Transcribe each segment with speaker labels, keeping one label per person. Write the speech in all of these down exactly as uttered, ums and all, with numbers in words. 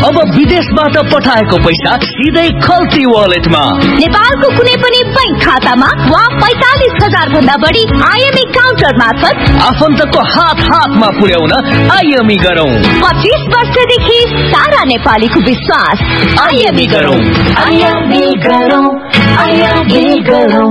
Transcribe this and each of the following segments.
Speaker 1: अब विदेशबाट पठाएको पैसा सिधै खल्ती वालेटमा।
Speaker 2: नेपालको कुनै पनि बैंक खातामा वा पैंतालिस हजार भन्दा बढी आईएमई काउन्टर मार्फत
Speaker 1: आफन्तको हात हातमा पुर्याउन आईएमई गरौं।
Speaker 2: पच्चीस वर्षदेखि सारा नेपालीको विश्वास। आईएमई गरौं, आईएमई गरौं, आईएमई गरौं।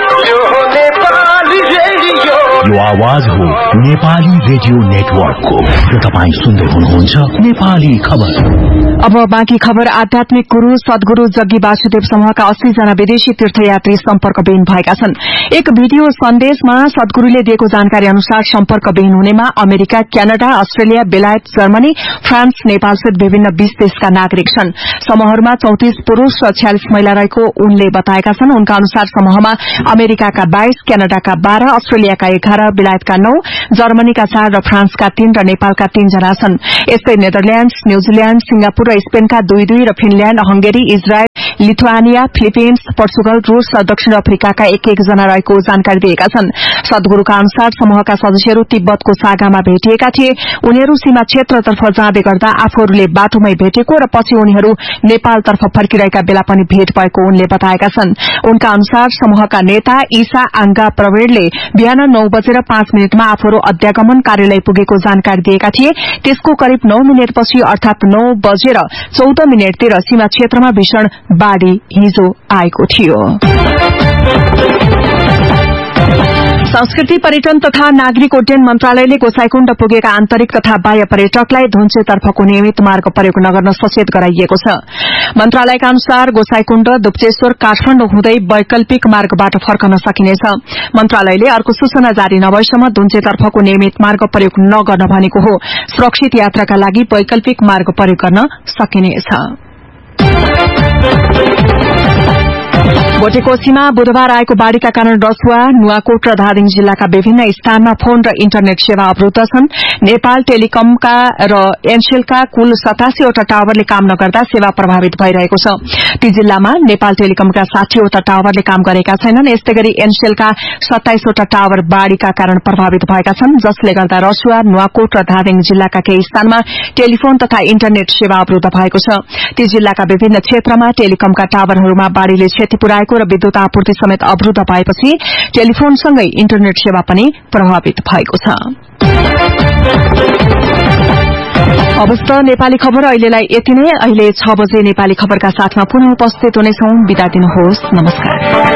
Speaker 3: यो आवाज हो नेपाली रेडियो नेटवर्कको र तपाईं सुन्दै हुनुहुन्छ नेपाली खबर।
Speaker 4: अब बाँकी खबर। आध्यात्मिक गुरु सद्गुरु जग्गी वासुदेव समूहका अस्सी जना विदेशी तीर्थयात्री सम्पर्कविहीन भएका छन्। एक भिडियो सन्देशमा सद्गुरुले दिएको जानकारी अनुसार सम्पर्कविहीन हुनेमा अमेरिका, क्यानाडा, अस्ट्रेलिया, बेलायत, जर्मनी, फ्रान्स, नेपाल सहित विभिन्न बीस देशका नागरिक छन्। समूहहरूमा चौतिस पुरूष र छयालिस महिला रहेको उनले बताएका छन्। उनका अनुसार समूहमा अमेरिकाका बाइस, क्यानाडाका बाह्र, अस्ट्रेलियाका एघार, बेलायतका नौ, जर्मनीका चार र फ्रान्सका तीन र नेपालका तीन जना छन्। यस्तै नेदरल्याण्ड, न्यूजील्याण्ड, सिंगापुर र स्पेनका दुई दुई र Finland, Hungary, Israel, Lithuania, Philippines, Portugal, रूस र दक्षिण अफ्रिकाका एक एक जना रहेको जानकारी दिएका छन्। सद्गुरूका अनुसार समूहका सदस्यहरू तिब्बतको सागामा भेटिएका थिए। उनीहरू सीमा क्षेत्रतर्फ जाँदै गर्दा आफूहरूले बाटोमै भेटेको र पछि उनीहरू नेपालतर्फ फर्किरहेका बेला पनि भेट भएको उनले बताएका छन्। उनका अनुसार समूहका नेता ईसा आंगा प्रवीणले बिहान नौ बजेर पाँच मिनटमा आफूहरू अध्यागमन कार्यालय पुगेको जानकारी दिएका थिए। त्यसको करिब नौ मिनटपछि अर्थात नौ बजेर चौध मिनटतिर सीमा क्षेत्रमा भीषण बाढ़ी हिजो आएको थियो। संस्कृति, पर्यटन तथा नागरिक उड्डयन मन्त्रालयले गोसाईकुण्ड पुगेका आन्तरिक तथा बाह्य पर्यटकलाई धुन्चेतर्फको नियमित मार्ग प्रयोग नगर्न सचेत गराइएको छ। मन्त्रालयका अनुसार गोसाईकुण्ड, दुप्चेश्वर, काठमाडौँ हुँदै वैकल्पिक मार्गबाट फर्कन सकिनेछ। मन्त्रालयले अर्को सूचना जारी नभएसम्म धुन्चेतर्फको नियमित मार्ग प्रयोग नगर्न भनेको हो। सुरक्षित यात्राका लागि वैकल्पिक मार्ग प्रयोग गर्न सकिनेछ। बोटेकोसीमा बुधबार आएको बाढ़ीका कारण रसुवा, नुवाकोट र धादिङ जिल्लाका विभिन्न स्थानमा फोन र इन्टरनेट सेवा अवरूद्ध छन्। नेपाल टेलिकमका र एनसेलका कुल सतासीवटा टावरले काम नगर्दा सेवा प्रभावित भइरहेको छ। ती जिल्लामा नेपाल टेलिकमका साठीवटा टावरले काम गरेका छैनन्। यस्तै गरी एनसेलका सत्ताइसवटा टावर बाढ़ीका कारण प्रभावित भएका छन्, जसले गर्दा रसुवा, नुवाकोट र धादिङ जिल्लाका केही स्थानमा टेलिफोन तथा इन्टरनेट सेवा अवरूद्ध भएको छ। ती जिल्लाका विभिन्न क्षेत्रमा टेलिकमका टावरहरूमा बाढ़ीले क्षति पुर्याएको र विद्युत आपूर्ति समेत अवरूद्ध भएपछि टेलिफोनसँगै इन्टरनेट सेवा पनि प्रभावित भएको छ। अवस्थ नेपाली खबर अहिलेलाई यति नै। अहिले छ बजे नेपाली खबरका साथमा पुनः उपस्थित हुनेछौं। बिदा दिनुहोस्। नमस्कार।